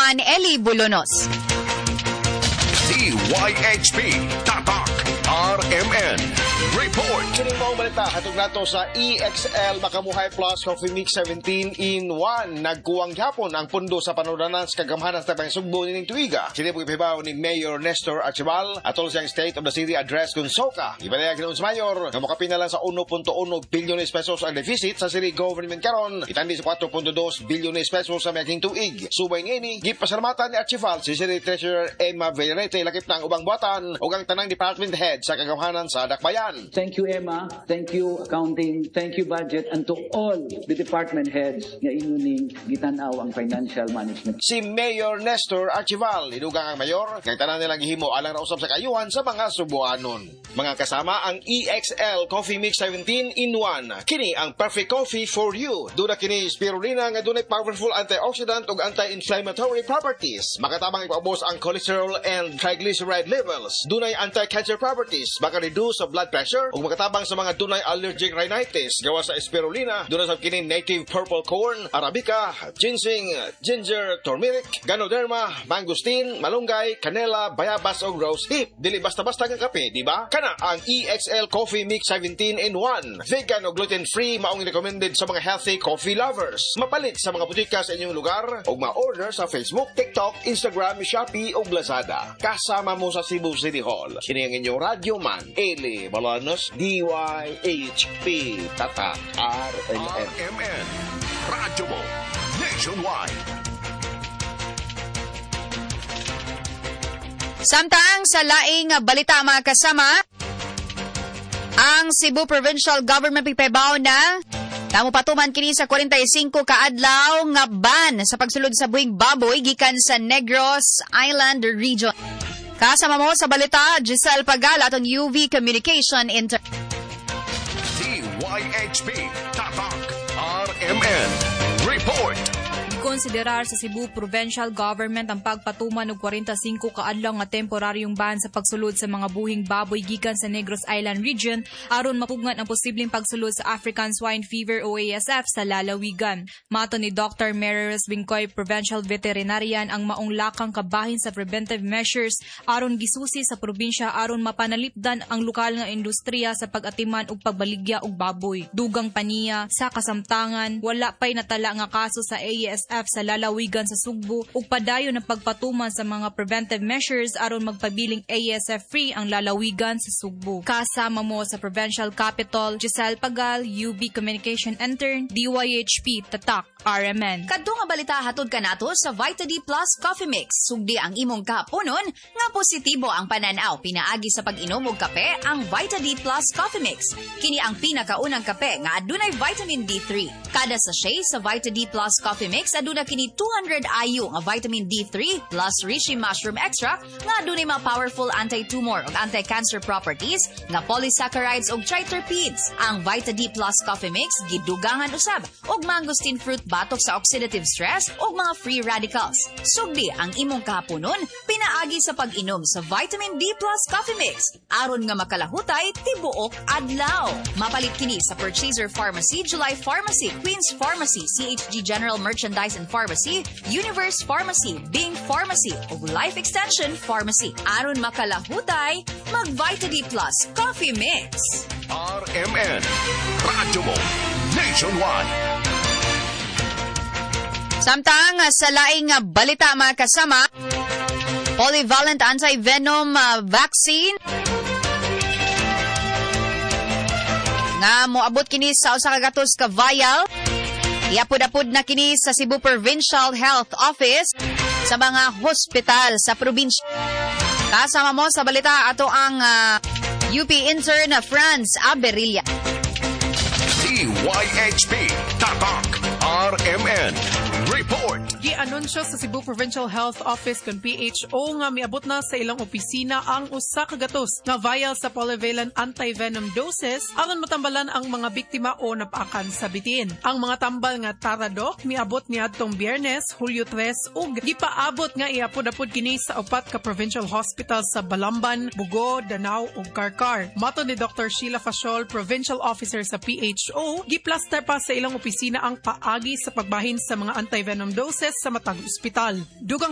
naman Eli Bulonos. DYHP Tatak RMN Report. Kining maong balita hatog nato sa EXL Makamuhay Plus Coffee Mix 17 in 1. Nagkuwang gyapon ang pundo sa panudanan sa kagamhanan sa Sugbo ning tuiga. Sini po ipibaw ni Mayor Nestor Archibal atol sa State of the City Address kung soka. Ibalaya ginoon sa Mayor nga mokapin na lang sa 1.1 billion pesos ang deficit sa city government karon. Itandi sa 4.2 billion pesos sa maging tuig. Subay ngini gipasalamatan ni Archibal si City Treasurer Emma Villarete lakip ng ubang buhatan ug ang tanang department head sa kagamhanan sa Dakbayan. Thank you, Emma. Thank you, Accounting. Thank you, Budget. And to all the department heads nga inuning gitanaw ang financial management. Si Mayor Nestor Archibal, inugang ang mayor, kay tanan nilang gihimo alang rausap sa kayuhan sa mga Subuanon. Mga kasama ang EXL Coffee Mix 17 in 1. Kini ang perfect coffee for you. Duna kini spirulina nga dunay powerful antioxidant ug anti-inflammatory properties. Makatabang ipaubos ang cholesterol and triglyceride levels. Dunay anti-cancer properties. Maka-reduce sa blood pressure ug makatabang sa mga dunay allergic rhinitis. Gawa sa spirulina, duna sa kini native purple corn, arabica, ginseng, ginger, turmeric, ganoderma, mangosteen, malunggay, canela, bayabas ug rose hip. Dili basta-basta nga kape, di ba? Kana ang EXL Coffee Mix 17 in 1. Vegan o gluten-free maong recommended sa mga healthy coffee lovers. Mapalit sa mga butika sa inyong lugar o ma-order sa Facebook, TikTok, Instagram, Shopee o Lazada. Kasama mo sa Cebu City Hall. Kini ang inyong Radio Man, Eli Balanos, DYHP Tatak RMN Radyo mo Nationwide. Samtang sa laing balita mga kasama, ang Cebu Provincial Government pipebaw na namupatuman kini sa 45 kaadlaw nga ban sa pagsulod sa buhing baboy gikan sa Negros Island Region. Kasama mo sa balita, Giselle Pagal atong UV Communication Inter. DYHP Tatak RMN Report. Konsiderar sa Cebu Provincial Government ang pagpatuman og 45 kaadlaw nga temporaryong ban sa pagsulod sa mga buhing baboy gikan sa Negros Island Region aron mapugnan ang posibleng pagsulod sa African Swine Fever o ASF sa lalawigan. Mato ni Dr. Mereres Bingkoy, Provincial Veterinarian, ang maong lakang kabahin sa preventive measures aron gisusi sa probinsya aron mapanalipdan ang lokal nga industriya sa pag-atiman ug pagbaligya og baboy. Dugang paniya sa kasamtangan, wala pay natala nga kaso sa ASF sa lalawigan sa Sugbo ug padayon ang pagpatuman sa mga preventive measures aron magpabiling ASF-free ang lalawigan sa Sugbo. Kasama mo sa Provincial Capital, Giselle Pagal, UB Communication Intern, DYHP Tatak RMN. Kadto nga balita hatod kanato sa Vita D Plus Coffee Mix. Sugdi ang imong kahaponon nga positibo ang pananaw pinaagi sa pag-inom og kape ang Vita D Plus Coffee Mix. Kini ang pinakaunang kape nga adunay vitamin D3. Kada sachet sa Vita D Plus Coffee Mix aduna kini 200 IU nga vitamin D3 plus reishi mushroom extract nga adunay mga powerful anti-tumor ug anti-cancer properties nga polysaccharides ug triterpenes. Ang Vita D Plus Coffee Mix gidugangan usab og mangosteen fruit batok sa oxidative stress ug mga free radicals. Sugdi ang imong kahaponon pinaagi sa pag-inom sa Vitamin D Plus Coffee Mix aron nga makalahutay tibuok adlaw. Mapalit kini sa Purchaser Pharmacy, July Pharmacy, Queen's Pharmacy, CHG General Merchandise and Pharmacy, Universe Pharmacy, Bing Pharmacy ug Life Extension Pharmacy. Aron makalahutay, mag Vita D Plus Coffee Mix. RMN Radyo mo Nationwide. Samtang sa laing balita mga kasama, polyvalent anti-venom vaccine nga moabot kini sa usa ka gatos ka vial. Iapod-apod na kini sa Cebu Provincial Health Office sa mga hospital sa probinsya. Kasama mo sa balita ato ang UP intern Franz Aberilla. DYHP Tatak RMN Report. Gi-anunsyo sa Cebu Provincial Health Office kon PHO nga miabot na sa ilang opisina ang usa ka gatos nga vial sa polyvalent anti-venom doses aron matambalan ang mga biktima o napaakan sa bitin. Ang mga tambal nga Taradok miabot niadtong Biyernes, Hulyo 3 ug gipaabot nga iapod-apod kini sa upat ka provincial hospital sa Balamban, Bugo, Danao ug Karkar. Mato ni Dr. Sheila Fasiol, Provincial Officer sa PHO, giplaster pa sa ilang opisina ang paagi sa pagbahin sa mga anti-venom doses sa matag ospital. Dugang